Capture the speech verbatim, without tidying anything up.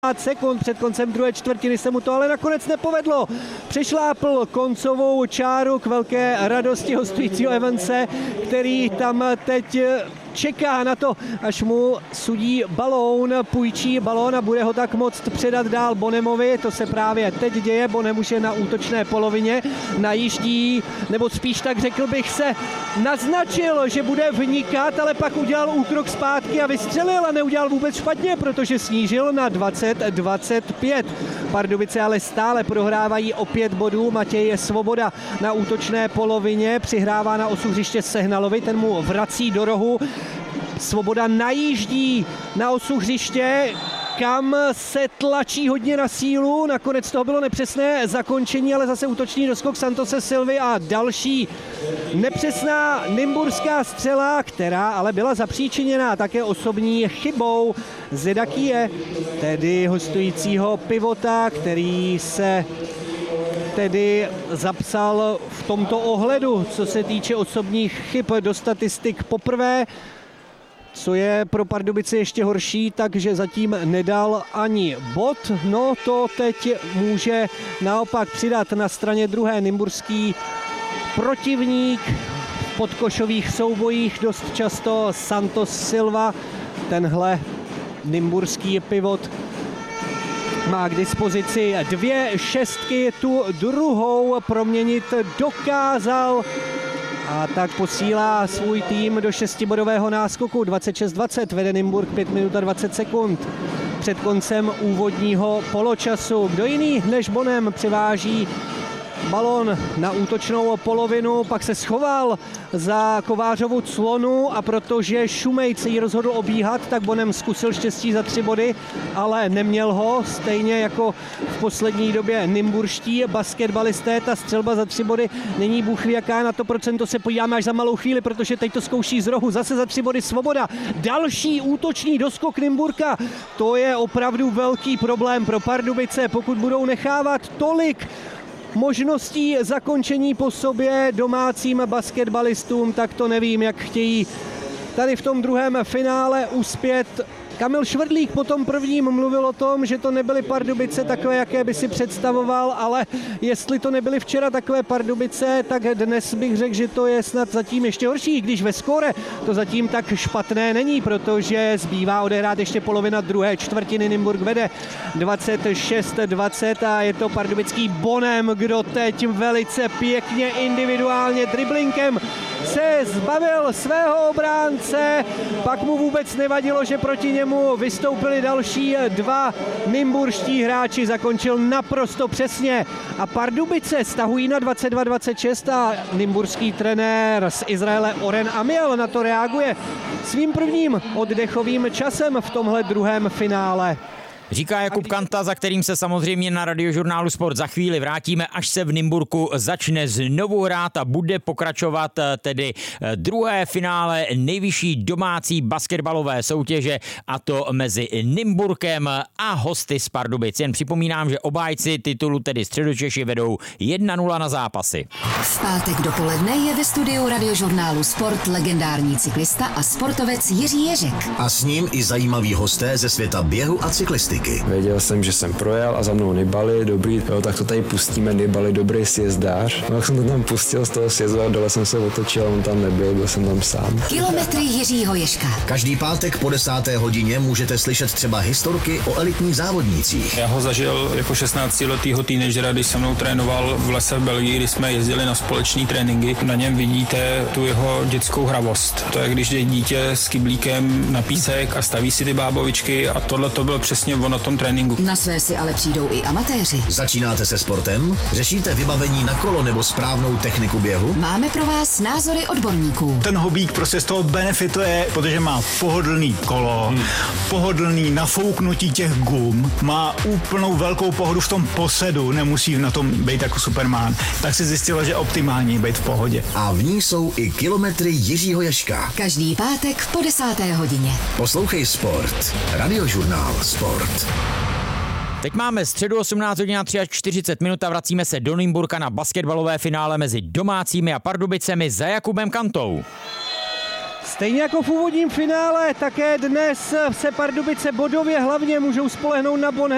sekund před koncem druhé čtvrtiny se mu to ale nakonec nepovedlo. Přešlápl koncovou čáru k velké radosti hostujícího Evanse, který tam teď čeká na to, až mu sudí balón, půjčí balón a bude ho tak moct předat dál Bonemovi. To se právě teď děje. Bonem už je na útočné polovině, najíždí, nebo spíš tak řekl bych se, naznačil, že bude vnikat, ale pak udělal úkrok zpátky a vystřelil a neudělal vůbec špatně, protože snížil na dvacet dvacet pět. Pardubice ale stále prohrávají o pět bodů. Matěj Svoboda na útočné polovině přihrává na osu hřiště Sehnalovi, ten mu vrací do rohu. Svoboda najíždí na osu hřiště, kam se tlačí hodně na sílu. Nakonec toho bylo nepřesné zakončení, ale zase útočný doskok Santose Silvy a další nepřesná nymburská střela, která ale byla zapříčiněná také osobní chybou Zedakie, tedy hostujícího pivota, který se tedy zapsal v tomto ohledu, co se týče osobních chyb, do statistik poprvé. Co je pro Pardubice ještě horší, takže zatím nedal ani bod. No to teď může naopak přidat na straně druhé nymburský protivník v podkošových soubojích dost často Santos Silva. Tenhle nymburský pivot má k dispozici dvě šestky, tu druhou proměnit dokázal a tak posílá svůj tým do šestibodového náskoku. dvacet šest dvacet vede Nymburk, pět minut a dvacet sekund před koncem úvodního poločasu. Kdo jiný než Bonem převáží balón na útočnou polovinu, pak se schoval za Kovářovu clonu a protože Šumejc se jí rozhodl obíhat, tak Bonem zkusil štěstí za tři body, ale neměl ho, stejně jako v poslední době nymburští basketbalisté. Ta střelba za tři body není bůh ví jaká, na to procento se podíváme až za malou chvíli, protože teď to zkouší z rohu, zase za tři body Svoboda. Další útočný doskok Nymburka, to je opravdu velký problém pro Pardubice, pokud budou nechávat tolik možností zakončení po sobě domácím basketbalistům, tak to nevím, jak chtějí tady v tom druhém finále uspět. Kamil Švrdlík po tom prvním mluvil o tom, že to nebyly Pardubice takové, jaké by si představoval, ale jestli to nebyly včera takové Pardubice, tak dnes bych řekl, že to je snad zatím ještě horší, když ve skóre to zatím tak špatné není, protože zbývá odehrát ještě polovina druhé čtvrtiny. Nymburk vede dvacet šest dvacet a je to pardubický Bonem, kdo teď velice pěkně individuálně driblinkem se zbavil svého obránce, pak mu vůbec nevadilo, že proti němu vystoupili další dva nymburští hráči, zakončil naprosto přesně a Pardubice stahují na dvacet dva dvacet šest a nymburský trenér z Izraele Oren Amiel na to reaguje svým prvním oddechovým časem v tomhle druhém finále. Říká Jakub Kanta, za kterým se samozřejmě na Radiožurnálu Sport za chvíli vrátíme, až se v Nymburku začne znovu hrát a bude pokračovat tedy druhé finále nejvyšší domácí basketbalové soutěže, a to mezi Nymburkem a hosty z Pardubic. Jen připomínám, že obhájci titulu, tedy Středočeši, vedou jedna nula na zápasy. V pátek dopoledne je ve studiu Radiožurnálu Sport legendární cyklista a sportovec Jiří Ježek. A s ním i zajímaví hosté ze světa běhu a cyklistiky. Věděl jsem, že jsem projel a za mnou Nibali, dobrý, jo, tak to tady pustíme, Nibali, dobrý sjezdář. No, jak jsem to tam pustil z toho sjezdu a dole jsem se otočil, on tam nebyl, byl jsem tam sám. Kilometry Jiřího Ježka. Každý pátek po desáté hodině můžete slyšet třeba historky o elitních závodnících. Já ho zažil jako šestnáctiletýho teenagera, když se mnou trénoval v lese v Belgii, kdy jsme jezdili na společné tréninky. Na něm vidíte tu jeho dětskou hravost. To je, když jde dítě s kyblíkem na písek a staví si ty bábovičky, a tohle to byl přesně on na tom tréninku. Na své si ale přijdou i amatéři. Začínáte se sportem? Řešíte vybavení na kolo nebo správnou techniku běhu? Máme pro vás názory odborníků. Ten hobík prostě z toho benefituje, protože má pohodlný kolo, hmm. pohodlný nafouknutí těch gum, má úplnou velkou pohodu v tom posedu, nemusí na tom být jako Superman. Tak si zjistilo, že optimální být v pohodě. A v ní jsou i kilometry Jiřího Ježka. Každý pátek po desáté hodině. Poslouchej Sport. Radiožurnál Sport. Teď máme středu osmnáct hodin a čtyřicet tři minut a vracíme se do Nymburka na basketbalové finále mezi domácími a Pardubicemi za Jakubem Kantou. Stejně jako v úvodním finále, také dnes se Pardubice bodově hlavně můžou spolehnout na Bonhem.